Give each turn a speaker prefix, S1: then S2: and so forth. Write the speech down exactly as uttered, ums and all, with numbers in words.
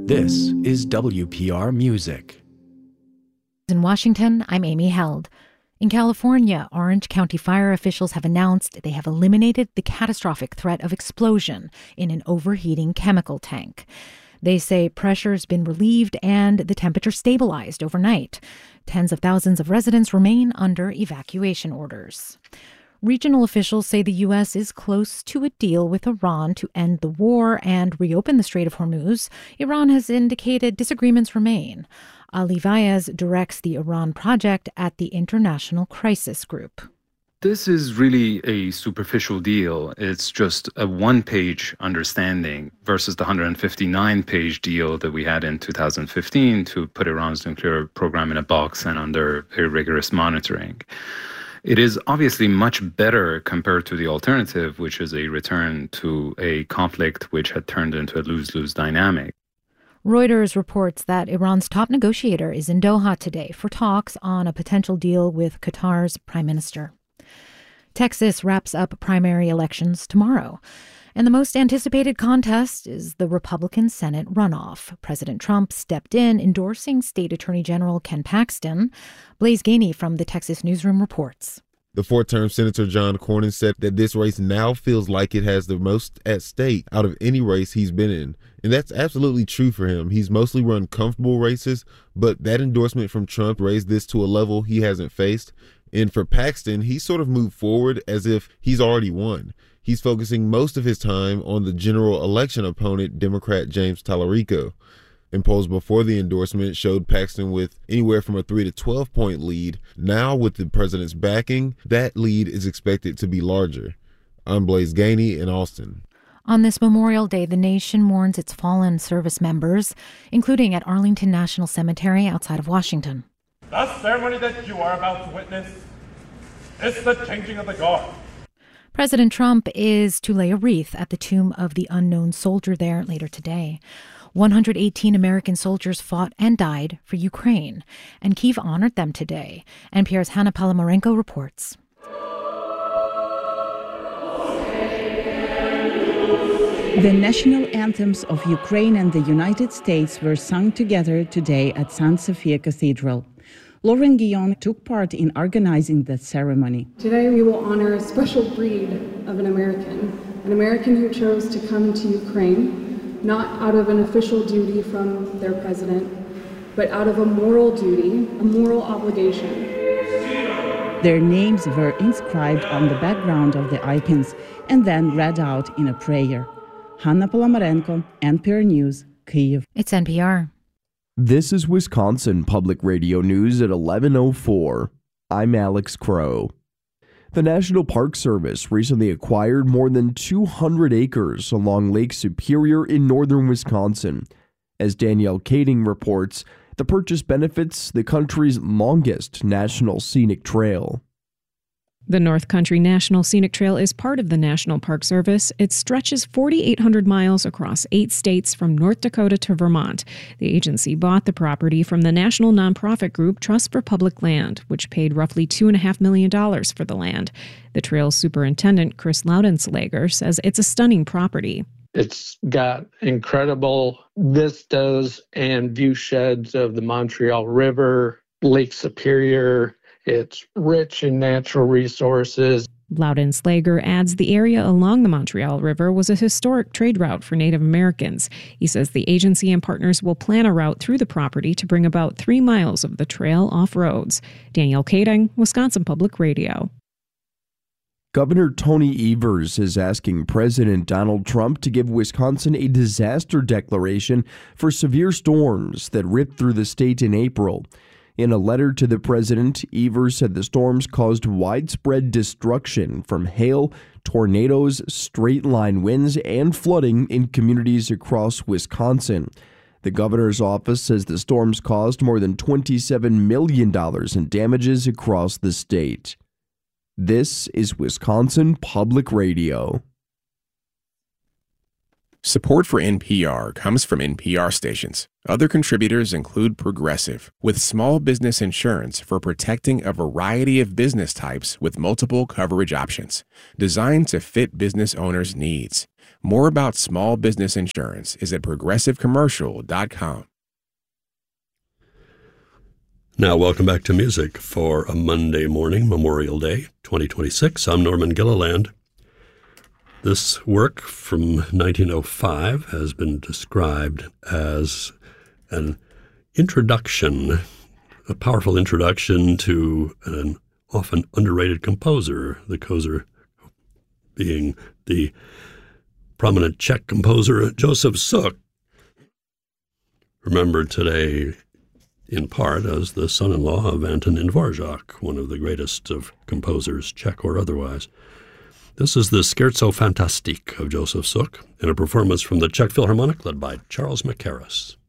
S1: This is W P R Music.
S2: In Washington, I'm Amy Held. In California, Orange County fire officials have announced they have eliminated the catastrophic threat of explosion in an overheating chemical tank. They say pressure's been relieved and the temperature stabilized overnight. Tens of thousands of residents remain under evacuation orders. Regional officials say the U S is close to a deal with Iran to end the war and reopen the Strait of Hormuz. Iran has indicated disagreements remain. Ali Vaez directs the Iran project at the International Crisis Group.
S3: This is really a superficial deal. It's just a one-page understanding versus the one hundred fifty-nine page deal that we had in two thousand fifteen to put Iran's nuclear program in a box and under very rigorous monitoring. It is obviously much better compared to the alternative, which is a return to a conflict which had turned into a lose-lose dynamic.
S2: Reuters reports that Iran's top negotiator is in Doha today for talks on a potential deal with Qatar's prime minister. Texas wraps up primary elections tomorrow. And the most anticipated contest is the Republican Senate runoff. President Trump stepped in, endorsing State Attorney General Ken Paxton. Blaise Gainey from the Texas Newsroom reports.
S4: The four-term Senator John Cornyn said that this race now feels like it has the most at stake out of any race he's been in. And that's absolutely true for him. He's mostly run comfortable races, but that endorsement from Trump raised this to a level he hasn't faced. And for Paxton, he sort of moved forward as if he's already won. He's focusing most of his time on the general election opponent, Democrat James Tallarico. And polls before the endorsement showed Paxton with anywhere from a three to twelve point lead. Now, with the president's backing, that lead is expected to be larger. I'm Blaise Gainey in Austin.
S2: On this Memorial Day, the nation mourns its fallen service members, including at Arlington National Cemetery outside of Washington.
S5: The ceremony that you are about to witness is the changing of the guard.
S2: President Trump is to lay a wreath at the tomb of the unknown soldier there later today. one hundred eighteen American soldiers fought and died for Ukraine, and Kyiv honored them today. N P R's Hannah Palamarenko reports.
S6: The national anthems of Ukraine and the United States were sung together today at Saint Sophia Cathedral. Lauren Guillon took part in organizing the ceremony.
S7: Today we will honor a special breed of an American, an American who chose to come to Ukraine, not out of an official duty from their president, but out of a moral duty, a moral obligation.
S6: Their names were inscribed on the background of the icons and then read out in a prayer. Hannah Palamarenko, N P R News, Kyiv.
S2: It's N P R.
S8: This is Wisconsin Public Radio News at eleven oh four. I'm Alex Crow. The National Park Service recently acquired more than two hundred acres along Lake Superior in northern Wisconsin. As Danielle Kading reports, the purchase benefits the country's longest national scenic trail.
S9: The North Country National Scenic Trail is part of the National Park Service. It stretches forty-eight hundred miles across eight states from North Dakota to Vermont. The agency bought the property from the national nonprofit group Trust for Public Land, which paid roughly two point five million dollars for the land. The trail's superintendent, Chris Laudenslager, says it's a stunning property.
S10: It's got incredible vistas and view sheds of the Montreal River, Lake Superior. It's rich in natural resources.
S9: Laudenslager adds the area along the Montreal River was a historic trade route for Native Americans. He says the agency and partners will plan a route through the property to bring about three miles of the trail off roads. Danielle Kading, Wisconsin Public Radio.
S8: Governor Tony Evers is asking President Donald Trump to give Wisconsin a disaster declaration for severe storms that ripped through the state in April. In a letter to the president, Evers said the storms caused widespread destruction from hail, tornadoes, straight-line winds, and flooding in communities across Wisconsin. The governor's office says the storms caused more than twenty-seven million dollars in damages across the state. This is Wisconsin Public Radio.
S11: Support for N P R comes from N P R stations. Other contributors include Progressive, with small business insurance for protecting a variety of business types with multiple coverage options, designed to fit business owners' needs. More about small business insurance is at progressive commercial dot com.
S12: Now, welcome back to music for a Monday morning, Memorial Day, twenty twenty-six. I'm Norman Gilliland. This work from nineteen oh five has been described as an introduction, a powerful introduction to an often underrated composer, the composer being the prominent Czech composer Josef Suk, remembered today in part as the son-in-law of Antonin Dvorak, one of the greatest of composers, Czech or otherwise. This is the Scherzo Fantastique of Josef Suk, in a performance from the Czech Philharmonic led by Charles Mackerras.